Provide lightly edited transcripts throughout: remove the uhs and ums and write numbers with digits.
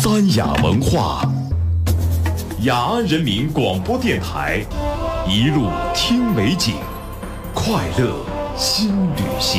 三雅文化，雅安人民广播电台，一路听美景，快乐新旅行。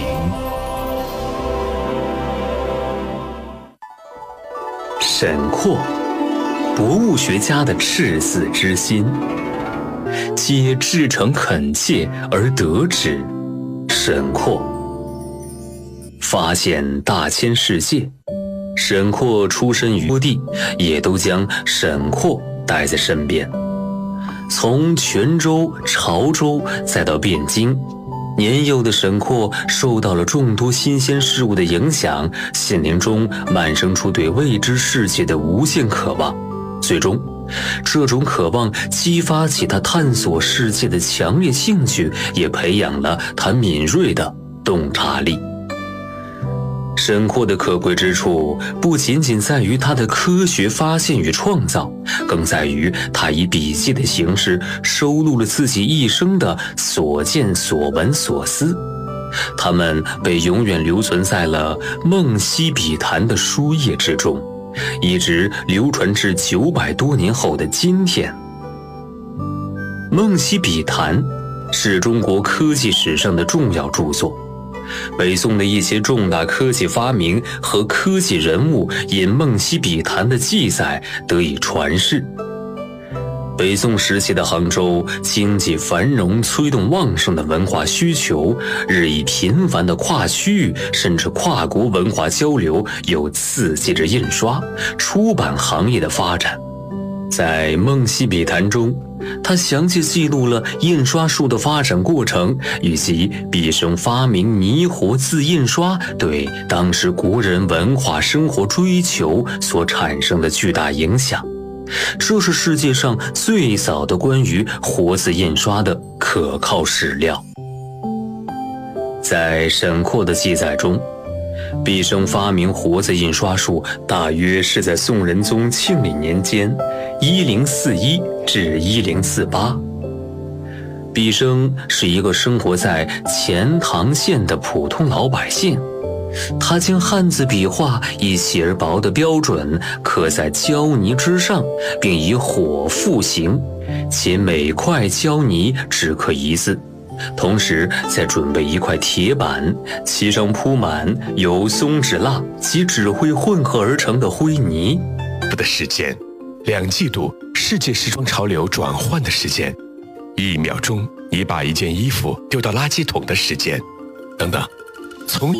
沈括，博物学家的赤子之心，皆至诚恳切而得之。沈括发现大千世界，沈括出身于多地，也都将沈括带在身边。从泉州、潮州再到汴京，年幼的沈括受到了众多新鲜事物的影响，心灵中漫生出对未知世界的无限渴望。最终，这种渴望激发起他探索世界的强烈兴趣，也培养了他敏锐的洞察力。沈括的可贵之处不仅仅在于他的科学发现与创造，更在于他以笔记的形式收录了自己一生的所见所闻所思，他们被永远留存在了梦溪笔谈的书页之中，一直流传至900多年后的今天。梦溪笔谈是中国科技史上的重要著作，北宋的一些重大科技发明和科技人物因梦溪笔谈的记载得以传世。北宋时期的杭州经济繁荣，催动旺盛的文化需求，日益频繁的跨区域甚至跨国文化交流又刺激着印刷、出版行业的发展。在梦溪笔谈中，他详细记录了印刷术的发展过程，以及毕生发明泥活字印刷对当时国人文化生活追求所产生的巨大影响。这是世界上最早的关于活字印刷的可靠史料。在沈括的记载中，毕生发明活字印刷术大约是在宋仁宗庆历年间1041至1048。毕生是一个生活在钱塘县的普通老百姓，他将汉字笔画以细而薄的标准刻在胶泥之上，并以火复形，且每块胶泥只刻一字，同时再准备一块铁板，其上铺满由松脂蜡及纸灰混合而成的灰泥。 的时间，2季度世界时装潮流转换的时间，1秒钟你把一件衣服丢到垃圾桶的时间，等等，从